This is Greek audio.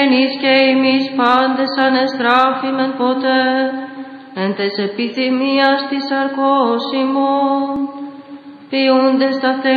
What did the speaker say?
ενείς και εμείς πάντες ανεστράφημεν ποτέ, εν τες επιθυμίας της σαρκός ημών, ποιούντες τα